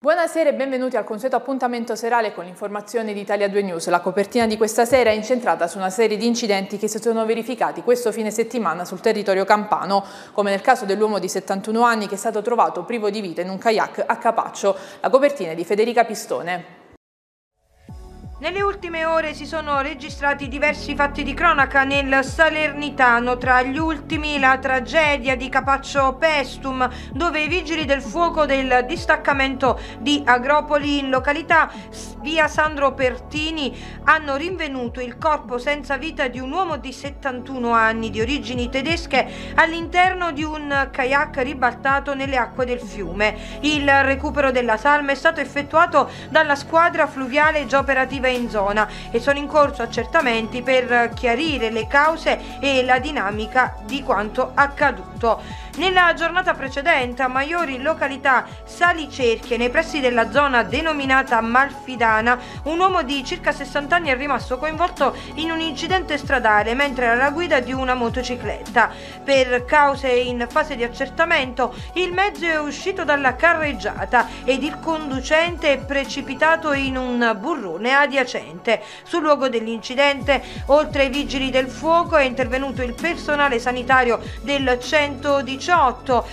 Buonasera e benvenuti al consueto appuntamento serale con l'informazione di Italia 2 News. La copertina di questa sera è incentrata su una serie di incidenti che si sono verificati questo fine settimana sul territorio campano, come nel caso dell'uomo di 71 anni che è stato trovato privo di vita in un kayak a Capaccio. La copertina è di Federica Pistone. Nelle ultime ore si sono registrati diversi fatti di cronaca nel Salernitano, tra gli ultimi la tragedia di Capaccio Pestum, dove i vigili del fuoco del distaccamento di Agropoli in località via Sandro Pertini hanno rinvenuto il corpo senza vita di un uomo di 71 anni di origini tedesche all'interno di un kayak ribaltato nelle acque del fiume. Il recupero della salma è stato effettuato dalla squadra fluviale già operativa in zona e sono in corso accertamenti per chiarire le cause e la dinamica di quanto accaduto. Nella giornata precedente a Maiori, località Salicerchie, nei pressi della zona denominata Malfidana, un uomo di circa 60 anni è rimasto coinvolto in un incidente stradale mentre era alla guida di una motocicletta. Per cause in fase di accertamento, il mezzo è uscito dalla carreggiata ed il conducente è precipitato in un burrone adiacente. Sul luogo dell'incidente, oltre ai vigili del fuoco, è intervenuto il personale sanitario del 118